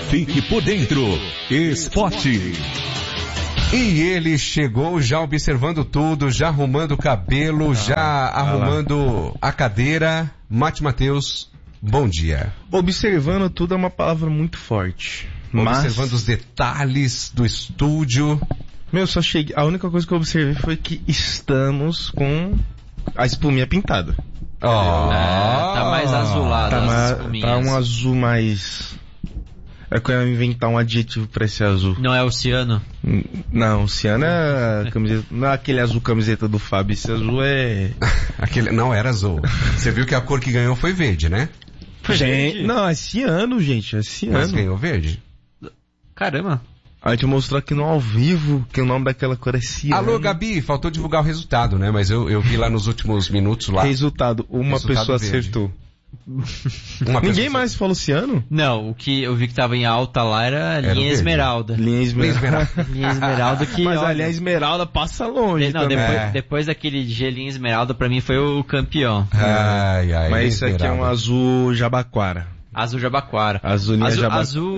Fique por dentro. Esporte. E ele chegou já observando tudo, já arrumando o cabelo, já arrumando a cadeira. Mate Matheus, bom dia. Observando tudo é uma palavra muito forte. Observando os detalhes do estúdio. Só cheguei. A única coisa que eu observei foi que estamos com a espuminha pintada. Tá mais azulada as espuminhas. Tá um azul mais... É que eu ia inventar um adjetivo pra esse azul. Não é oceano? Não, oceano é a camiseta. Não é aquele azul camiseta do Fábio, esse azul é... Não era azul. Você viu que a cor que ganhou foi verde, né? Gente, não, esse ano, gente, esse ano. Mas ganhou verde? Caramba. A gente mostrou aqui no ao vivo que o nome daquela cor é ciano. Alô, Gabi, faltou divulgar o resultado, né? Mas eu vi lá nos últimos minutos lá. Resultado, uma pessoa verde. acertou. Ninguém mais falou ciano? Não, o que eu vi que tava em alta lá era linha verde. Esmeralda. Linha Esmeralda. Linha Esmeralda que... Mas a linha Esmeralda passa longe. Não, depois daquele gelinho Esmeralda, pra mim foi o campeão. Mas isso aqui é um azul jabaquara. Azul Jabaquara. Azul RTM.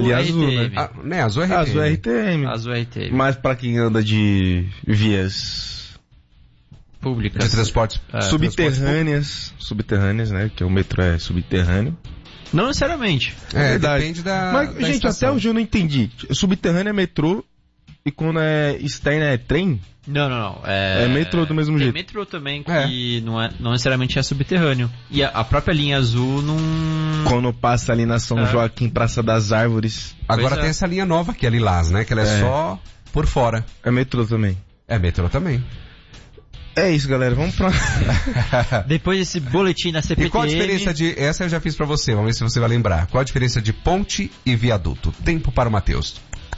Né? Azul RTM. Azul RTM. Azul RTM. Mas pra quem anda de vias públicas. De transportes subterrâneas, né? Que o metrô é subterrâneo. Não necessariamente. Depende da Mas, da gente, estação. até hoje eu não entendi. Subterrâneo é metrô e quando é externo é trem? Não. É metrô do mesmo jeito. Tem metrô também que não necessariamente é subterrâneo. E a própria linha azul não... Quando passa ali na São Joaquim, Praça das Árvores. Agora tem essa linha nova que é lilás, né? Que ela é só por fora. É metrô também. É metrô também. É isso, galera. Vamos pra... Depois desse boletim da CPTM... E qual a diferença de... Essa eu já fiz pra você, vamos ver se você vai lembrar. Qual a diferença de ponte e viaduto? Tempo para o Matheus.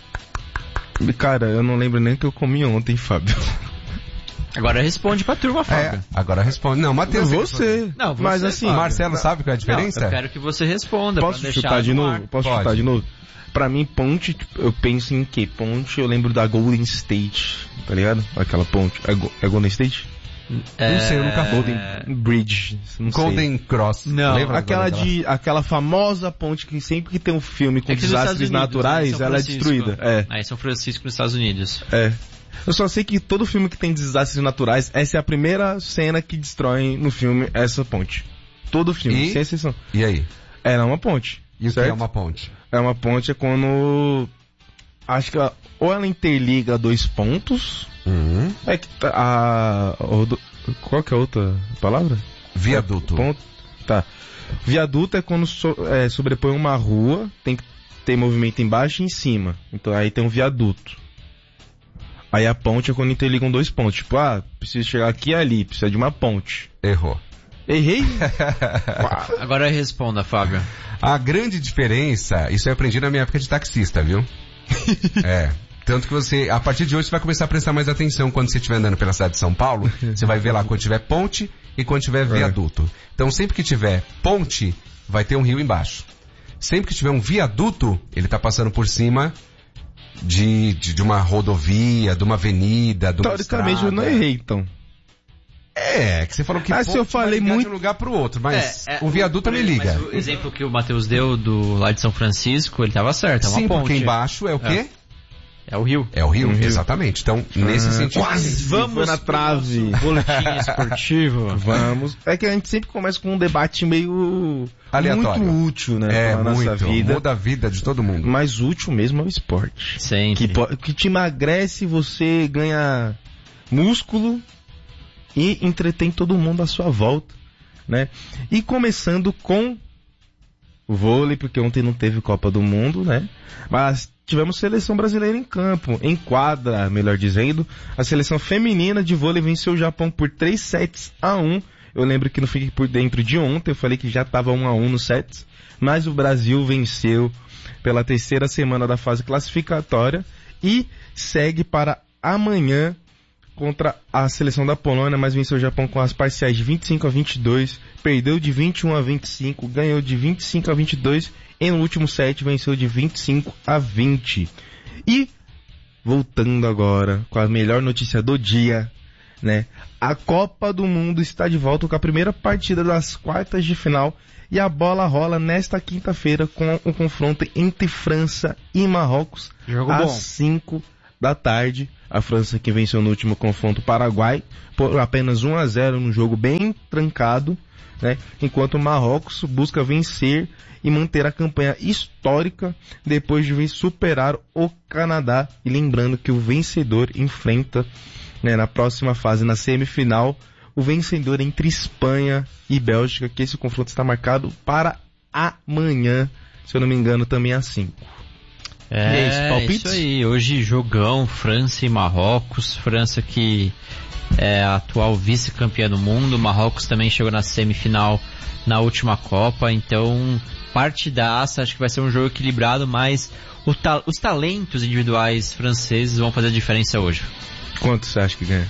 Cara, eu não lembro nem o que eu comi ontem, Fábio. Agora responde pra turma, Fábio. Agora responde. Não, Matheus... Você. Não, mas assim... O Marcelo sabe qual é a diferença? Não, eu quero que você responda. Posso chutar de novo? Chutar de novo? Pra mim, ponte, eu penso em quê? Ponte, eu lembro da Golden State, tá ligado? Aquela ponte. É Golden State? Não sei, eu nunca Golden Bridge. Não Golden sei. Cross. Não. Lembra Aquela famosa ponte que sempre que tem um filme com desastres naturais, ela é destruída. Aí São Francisco, nos Estados Unidos. Eu só sei que todo filme que tem desastres naturais, essa é a primeira cena que destrói no filme essa ponte. Todo filme, sem exceção. E aí? Ela é uma ponte. E o que é uma ponte? É uma ponte quando... Acho que ou ela interliga dois pontos... É que qual que é a outra palavra? Viaduto. Tá. Viaduto é quando sobrepõe uma rua, tem que ter movimento embaixo e em cima. Então aí tem um viaduto. Aí a ponte é quando interligam dois pontos. Tipo, precisa chegar aqui e ali, precisa de uma ponte. Errou. Errei? Agora responda, Fábio. A grande diferença, isso eu aprendi na minha época de taxista, viu? Tanto que você, a partir de hoje, você vai começar a prestar mais atenção quando você estiver andando pela cidade de São Paulo. Você vai ver lá quando tiver ponte e quando tiver viaduto. Então, sempre que tiver ponte, vai ter um rio embaixo. Sempre que tiver um viaduto, ele tá passando por cima de uma rodovia, de uma avenida, de uma Teoricamente, estrada. eu não errei, então. Que você falou que se eu falei vai ligar muito de um lugar pro outro, mas o viaduto ele liga. Mas o exemplo que o Matheus deu lá de São Francisco, ele tava certo, é uma Sim, ponte. porque embaixo é o quê? É o rio. É o rio, exatamente. Então, nesse sentido... Quase vamos na trave. Boletim esportivo. Vamos. É que a gente sempre começa com um debate meio... aleatório. Muito útil, né? Pra nossa vida. Muda a vida de todo mundo. Mas útil mesmo é o esporte. Sempre. Que te emagrece, você ganha músculo e entretém todo mundo à sua volta, né? E começando com o vôlei, porque ontem não teve Copa do Mundo, né? Mas tivemos seleção brasileira em campo, em quadra, melhor dizendo. A seleção feminina de vôlei venceu o Japão por 3-1. Eu lembro que não fiquei por dentro de ontem, eu falei que já estava 1-1 nos sets. Mas o Brasil venceu pela terceira semana da fase classificatória e segue para amanhã contra a seleção da Polônia, mas venceu o Japão com as parciais de 25-22, perdeu de 21-25, ganhou de 25-22 e no último set venceu de 25-20. E voltando agora com a melhor notícia do dia, né? A Copa do Mundo está de volta com a primeira partida das quartas de final E a bola rola nesta quinta-feira com o confronto entre França e Marrocos, Jogo às bom. 5 da tarde. A França que venceu no último confronto o Paraguai por apenas 1-0 num jogo bem trancado, né? Enquanto o Marrocos busca vencer e manter a campanha histórica depois de superar o Canadá. E lembrando que o vencedor enfrenta, né, na próxima fase, na semifinal, o vencedor entre Espanha e Bélgica, que esse confronto está marcado para amanhã, se eu não me engano, também às 5. É, isso, palpites? isso aí. Hoje jogão, França e Marrocos. França que é a atual vice-campeã do mundo. Marrocos também chegou na semifinal na última Copa. Então, partidaça. Acho que vai ser um jogo equilibrado, mas os talentos individuais franceses vão fazer a diferença hoje. Quanto você acha que ganha?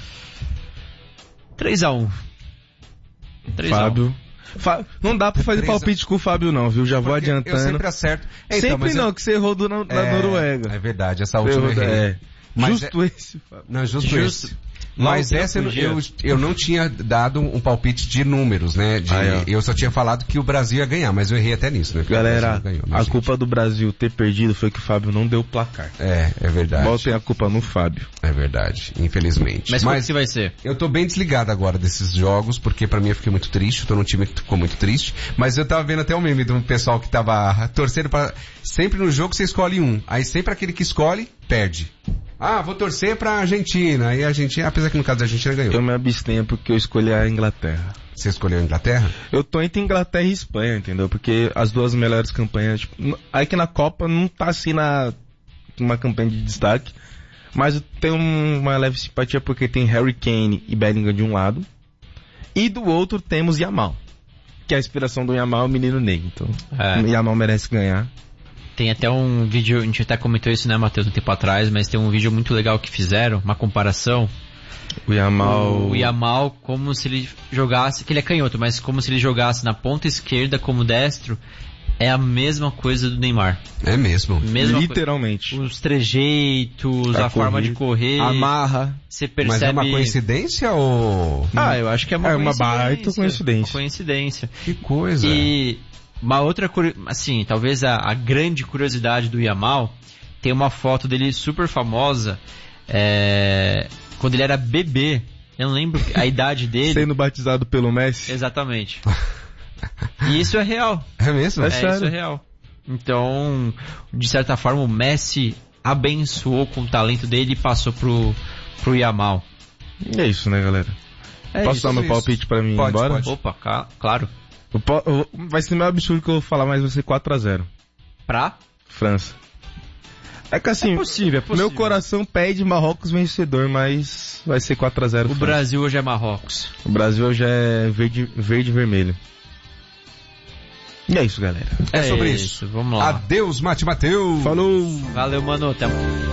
3-1. 3-1. Fábio. Não dá pra fazer 3-1. palpite com o Fábio não, viu? Já vou Porque adiantando. eu sempre acerto. Então, Sempre mas não, que você errou na Noruega. É verdade, essa Você última eu errou errei. é. Mas Justo esse, Fábio. Não, justo Justo. esse. Mas Mal essa tempo eu não tinha dado um palpite de números, né? Eu só tinha falado que o Brasil ia ganhar, mas eu errei até nisso, né? Porque o Galera, Brasil não ganhou, né, a gente? culpa do Brasil ter perdido foi que o Fábio não deu o placar. É verdade. Botem a culpa no Fábio. É verdade, infelizmente. Mas como que vai ser? Eu tô bem desligado agora desses jogos, porque pra mim eu fiquei muito triste, eu tô num time que ficou muito triste, mas eu tava vendo até um meme de um pessoal que tava torcendo pra... Sempre no jogo você escolhe um, aí sempre aquele que escolhe, perde. Ah, vou torcer pra Argentina, aí a Argentina, apesar que no caso da Argentina ganhou. Eu me abstenho porque eu escolhi a Inglaterra. Você escolheu a Inglaterra? Eu tô entre Inglaterra e Espanha, entendeu? Porque as duas melhores campanhas, tipo, aí que na Copa não tá assim uma campanha de destaque, mas eu tenho uma leve simpatia porque tem Harry Kane e Bellingham de um lado, e do outro temos Yamal, que a inspiração do Yamal é o menino Ney, então o Yamal merece ganhar. Tem até um vídeo, a gente até comentou isso, né, Matheus, um tempo atrás, mas tem um vídeo muito legal que fizeram, uma comparação. O Yamal como se ele jogasse, que ele é canhoto, mas como se ele jogasse na ponta esquerda como destro, é a mesma coisa do Neymar. É mesmo. Literalmente. Os trejeitos, a forma de correr. Amarra. Você percebe... Mas é uma coincidência ou... eu acho que é uma baita coincidência. Uma coincidência. Que coisa. E uma outra, assim, talvez a grande curiosidade do Yamal, tem uma foto dele super famosa, quando ele era bebê. Eu não lembro a idade dele. Sendo batizado pelo Messi. Exatamente. E isso é real. É mesmo? Isso é real. Então, de certa forma, o Messi abençoou com o talento dele e passou pro Yamal. É isso, né, galera? Posso dar meu palpite pra mim ir embora? Pode. Opa, claro. Vai ser meio absurdo que eu vou falar, mas vai ser 4-0. Pra? França. É que assim, É possível. meu coração pede Marrocos vencedor, mas vai ser 4-0. O Brasil hoje é Marrocos. O Brasil hoje é verde e vermelho. E é isso, galera. É sobre isso. Vamos lá. Adeus, Mate Mateus. Falou! Valeu, mano. Até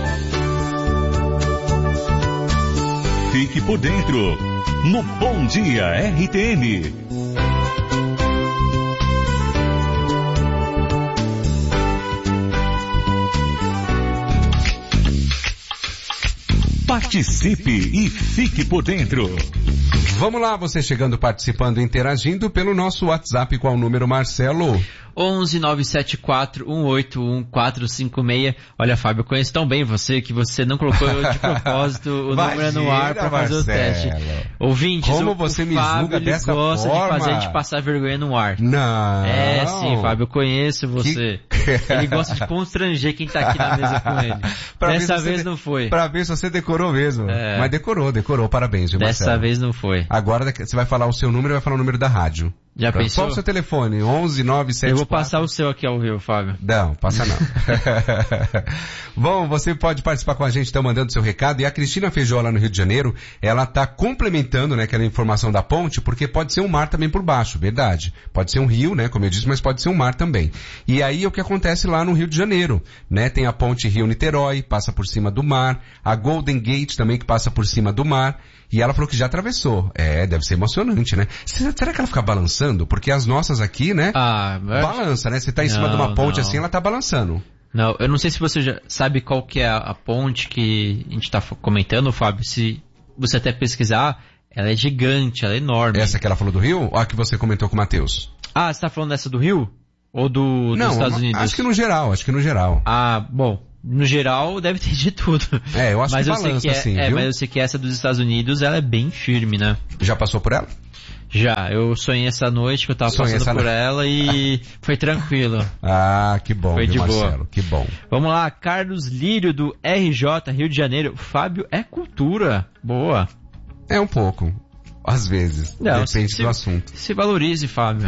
Fique por dentro no Bom Dia RTM. Participe e fique por dentro. Vamos lá, você chegando, participando, interagindo pelo nosso WhatsApp. Qual o número, Marcelo? 11974181456. Olha, Fábio, eu conheço tão bem você que você não colocou de propósito o número no ar para fazer o teste. Ouvintes, como você me julga dessa forma? Gosta de fazer a gente passar vergonha no ar. Não. É, sim, Fábio, eu conheço você. Ele gosta de constranger quem tá aqui na mesa com ele. Dessa vez não foi. Pra ver se você decorou mesmo. É. Mas decorou, parabéns, viu, Marcelo? Dessa vez não foi. Agora você vai falar o seu número e vai falar o número da rádio. Já pensou? Qual o seu telefone? 1197. Eu vou passar o seu aqui ao vivo, Fábio. Não, passa não. Bom, você pode participar com a gente, então, mandando seu recado. E a Cristina Feijó, lá no Rio de Janeiro, ela tá complementando, né, aquela informação da ponte, porque pode ser um mar também por baixo, verdade. Pode ser um rio, né, como eu disse, mas pode ser um mar também. E aí, o que acontece lá no Rio de Janeiro, né? Tem a ponte Rio-Niterói, passa por cima do mar. A Golden Gate também, que passa por cima do mar. E ela falou que já atravessou. Deve ser emocionante, né? Será que ela fica balançando? Porque as nossas aqui, né? Balança, né? Você tá em cima de uma ponte assim, ela tá balançando. Não, eu não sei se você já sabe qual que é a ponte que a gente tá comentando, Fábio. Se você até pesquisar, ela é gigante, ela é enorme. Essa que ela falou do Rio? Ou a que você comentou com o Matheus? Ah, você tá falando dessa do Rio? Ou dos Não, Estados Unidos? acho que no geral. Ah, bom, no geral deve ter de tudo. Eu acho mas que eu sei balança assim, viu? Mas viu? eu sei que essa dos Estados Unidos, ela é bem firme, né? Já passou por ela? Já, eu sonhei essa noite que eu tava passando por ela e foi tranquilo. Ah, que bom, Foi viu, de boa. Marcelo? Que bom. Vamos lá, Carlos Lírio do RJ, Rio de Janeiro. Fábio é cultura. Boa. É um pouco. Às vezes. Não, depende do assunto. Se valorize, Fábio.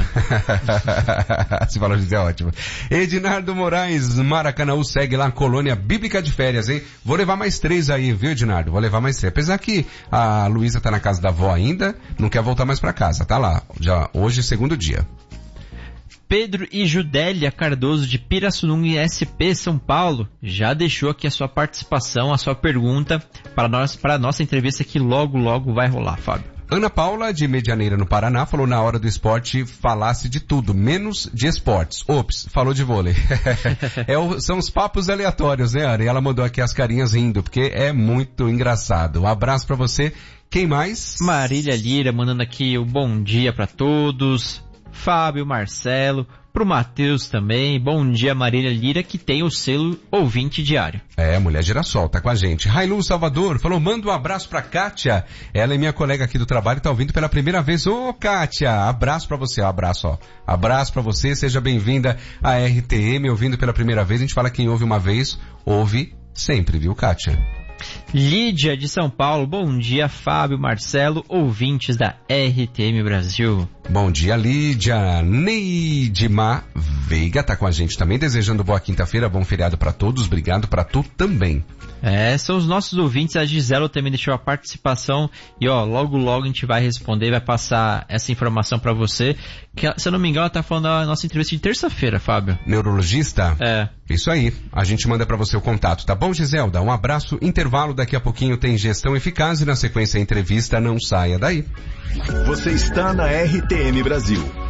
Se valoriza é ótimo. Edinardo Moraes, Maracanãú, segue lá a colônia bíblica de férias, hein? Vou levar mais 3 aí, viu, Edinardo? Vou levar mais 3. Apesar que a Luísa tá na casa da avó ainda, não quer voltar mais pra casa, tá lá. Já hoje, segundo dia. Pedro e Judélia Cardoso de Pirassununga, SP, São Paulo, já deixou aqui a sua participação, a sua pergunta para a nossa entrevista que logo vai rolar, Fábio. Ana Paula, de Medianeira, no Paraná, falou na hora do esporte falasse de tudo, menos de esportes. Ops, falou de vôlei. São os papos aleatórios, né, Ana? E ela mandou aqui as carinhas rindo, porque é muito engraçado. Um abraço pra você. Quem mais? Marília Lira, mandando aqui o bom dia pra todos. Fábio, Marcelo, pro Matheus também. Bom dia, Marília Lira, que tem o selo ouvinte diário. Mulher Girassol, tá com a gente. Railu Salvador falou, manda um abraço pra Kátia. Ela é minha colega aqui do trabalho, tá ouvindo pela primeira vez. Ô, Kátia, abraço pra você, abraço, ó. Abraço pra você, seja bem-vinda à RTM, ouvindo pela primeira vez. A gente fala quem ouve uma vez, ouve sempre, viu, Kátia? Lídia de São Paulo, bom dia, Fábio, Marcelo, ouvintes da RTM Brasil. Bom dia, Lídia. Neidimar Veiga tá com a gente também, desejando boa quinta-feira, bom feriado pra todos, obrigado pra tu também. São os nossos ouvintes, a Gisela também deixou a participação e logo a gente vai responder, vai passar essa informação pra você, que se eu não me engano ela tá falando da nossa entrevista de terça-feira, Fábio. Neurologista? Isso aí, a gente manda pra você o contato, tá bom, Giselda? Um abraço, intervalo, daqui a pouquinho tem gestão eficaz e na sequência a entrevista, não saia daí. Você está na RTM Brasil.